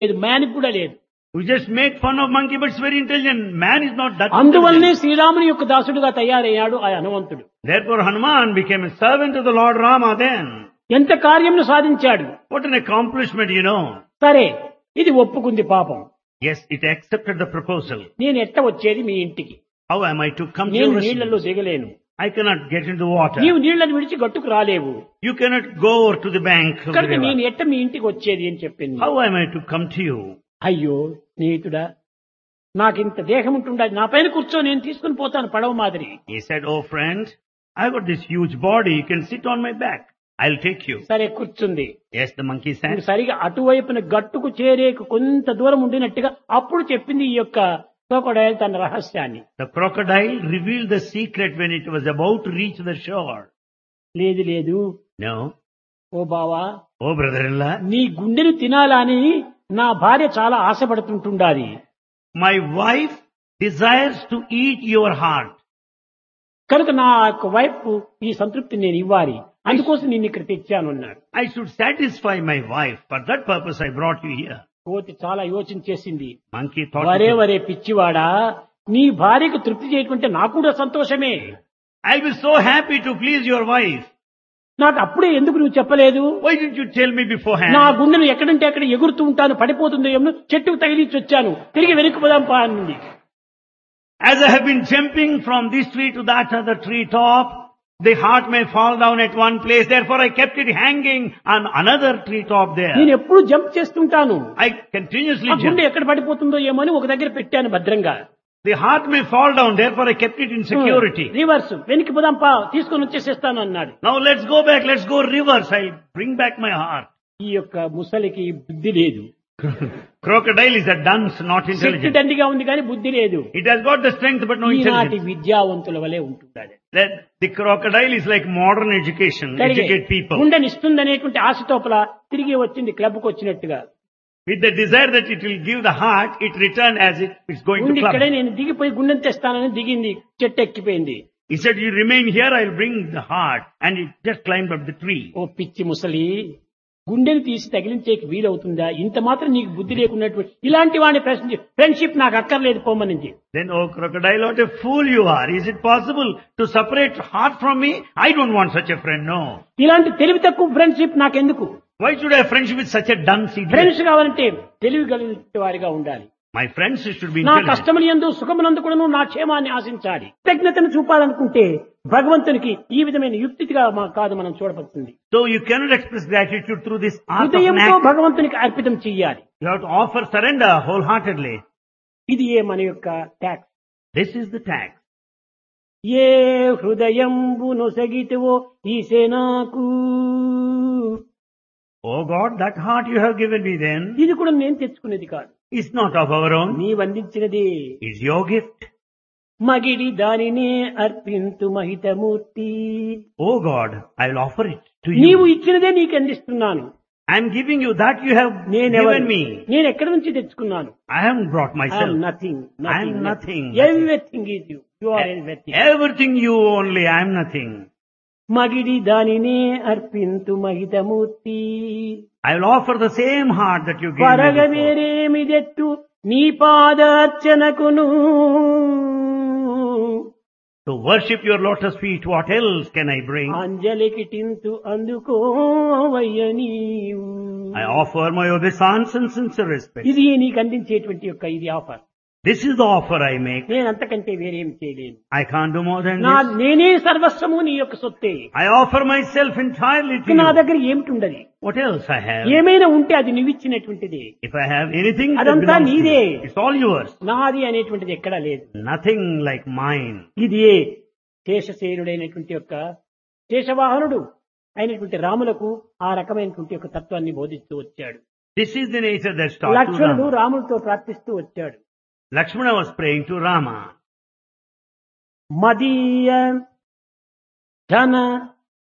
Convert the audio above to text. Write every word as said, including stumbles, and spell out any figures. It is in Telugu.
లేదు, మ్యాన్కి కూడా లేదు. We just make fun of monkey, but it's very intelligent. Man is not that అందువల్లనే intelligent. శ్రీరాముని యొక్క దాసుడుగా తయారయ్యాడు ఆ హనుమంతుడు. Therefore Hanuman became a servant of the Lord Rama then. ఎంత కార్యమును సాధించాడు. What an accomplishment, you know. సరే, ఇది ఒప్పుకుంది పాపం. Yes, it accepted the proposal. నేను ఎట్ట వచ్చేది మీ ఇంటికి? How am I to come to నేను your నీళ్లలో residence? దిగలేను. I cannot get into the water. నీవు నీళ్లను విడిచి గట్టుకు రాలేవు. You cannot go over to the bank of the కనుక నేను river. ఎట్ట మీ ఇంటికి వచ్చేది అని చెప్పింది. How am I to come to you? అయ్యో స్నేహితుడా, నాకింత దేహం ఉంటుండదు, నా పైన కూర్చో, నేను తీసుకుని పోతాను పడవ మాదిరి. He said, oh friend, I've got this huge body, you can sit on my back. I'll take you. సరే కూర్చుంది. Yes, the monkey ఇప్పుడు said. సరిగా అటువైపున గట్టుకు చేరేకు కొంత దూరం ఉండినట్టుగా అప్పుడు చెప్పింది ఈ యొక్క క్రొకోడైల్ తన రహస్యాన్ని. The crocodile revealed the secret when it was about to reach the shore. లేదు లేదు, No. ఓ బావా, Oh brother-in-law, నీ గుండెను తినాలని నా భార్య చాలా ఆశపడుతుంటుండాలి. my wife desires to eat your heart. కనుక నా యొక్క వైఫ్ ఈ సంతృప్తి నేను ఇవ్వాలి, అందుకోసం నేను ఇక్కడ తెచ్చాను అన్నాడు. I should satisfy my wife. For that purpose I brought you here. కోతి చాలా యోచన చేసింది. Monkey thought, వరే వరే పిచ్చివాడా, నీ భార్యకు తృప్తి చేయకుంటే నాకు కూడా సంతోషమే. I'll be so happy to please your wife. నాకు అప్పుడే ఎందుకు నువ్వు చెప్పలేదు? Why didn't you tell me beforehand? నా గుండెను ఎక్కడంటే అక్కడ ఎగురుతూ ఉంటాను, పడిపోతుందో ఏమో, చెట్టుకు తగిలించి వచ్చాను, తిరిగి వెనక్కి పోదాం పా అన్నది. As I have been jumping from this tree to that other tree top, the heart may fall down at one place. Therefore I kept it hanging on another tree top there. నేను ఎప్పుడు జంప్ చేస్తుంటాను. I continuously ఆ గుండె jump. ఎక్కడ పడిపోతుందో ఏమో అని ఒక దగ్గర పెట్టాను భద్రంగా. The heart may fall down. Therefore I kept it in security. Reverse, వెనక్కి పోదాం పా, తీసుకొని వచ్చేసేస్తాను అన్నాడు. Now let's go back. Let's go reverse. I'll bring back my heart. ఈ యొక్క ముసలికి బుద్ధి లేదు. Crocodile is a dunce, not Shakti intelligent. దండిగా ఉంది కానీ బుద్ధి లేదు. It has got the strength but no ఈనాటి intelligence. విద్యావంతుల వలె ఉంటుంటాడు. That the crocodile is like modern education, కరిగే educate people. గుండెని ఇస్తుందనేటువంటి ఆశతోపల తిరిగి వచ్చింది క్లబ్కు వచ్చినట్టుగా. With the desire that it will give the heart, it returned as if it's going ఉండి to club. ఇక్కడే నేను దిగిపోయి గుండెని తెస్తానని దిగింది, చెట్టు ఎక్కిపోయింది. He said, you remain here, I'll bring the heart. And it just climbed up the tree. ఓ పిచ్చి ముసలి, గుండెని తీసి తగిలించేకి వీలవుతుందా? ఇంత మాత్రం నీకు బుద్ధి లేకున్నటువంటి ఇలాంటి వాడిని ప్రశ్న ఫ్రెండ్షిప్ నాకు అక్కర్లేదు పోమనింది. Then, oh crocodile, what a fool you are. Is it possible to separate heart from me? I don't want such a friend, no. ఇలాంటి తెలివి తక్కువ ఫ్రెండ్షిప్ నాకెందుకు? Why should I have friendship with such a dunce idiot? Friends కావాలంటే తెలివి కలిగిన వారిగా ఉండాలి. My friends should be నా intelligent. కష్టములందు సుఖమునందు కూడాను నా క్షేమాన్ని ఆశించాలి. కృతజ్ఞతను చూపాలనుకుంటే భగవంతునికి ఈ విధమైన యుక్తిగా మా కాదు మనం చూడబడుతుంది. So you cannot express gratitude through this art of హృదయంతో knack. భగవంతునికి అర్పితం చెయ్యాలి. You have to offer surrender wholeheartedly. ఇది ఏ మన యొక్క tax. This is the tax. A హృదయంబు నొసగితివో ఈసేనాకు. Oh God, that heart you have given me then ఇది కూడా నేను తెచ్చుకునేది కాదు, is not of our own. నీ వందించినది. It's your gift. మగిడి దానినే అర్పింతు మహితమూర్తి. Oh God, I will offer it to నీవు you. ఇచ్చినదే నీకు అందిస్తున్నాను. I am giving you that you have నేనెవరు? given me. నేను ఎక్కడి నుంచి తెచ్చుకున్నాను? I haven't brought I am myself. nothing. I am nothing. Everything is you. You are everything. Everything you only, I am nothing. మగిడి దానినే అర్పింతు మహితమూర్తి. I will offer the same heart that you gave me పరగ before. వేరేమిదెట్టు నీ పాదార్చనకును. To worship your lotus feet, what else can I bring? అంజలికి టింతు అందుకోవయ్య నీవు. I offer my obeisance and sincere respect. ఇది నీకు అందించేటువంటి యొక్క ఇది offer. This is the offer I make. నేను అంతకంటే వేరేం చేయలేను. I can't do more than నా this. నేనే సర్వస్వము నీ యొక్క సొత్తే. I offer myself entirely to నా you. దగ్గర ఏమిటి ఉండదు. What else I have? ఏమైనా ఉంటే అది నువ్విచ్చినటువంటిది. If I have anything that అదంతా belongs to నీదే. you, it's all yours. నాది అనేటువంటిది ఎక్కడా లేదు. Nothing like mine. ఇది శేషశేనుడైనటువంటి యొక్క శేషవాహనుడు అయినటువంటి రాములకు ఆ రకమైనటువంటి యొక్క తత్వాన్ని బోధిస్తూ వచ్చాడు. This is the nature that's taught to లక్ష్మణుడు Rama. రాములతో ప్రార్థిస్తూ వచ్చాడు. Lakshmana was praying to Rama. మదీయ ధన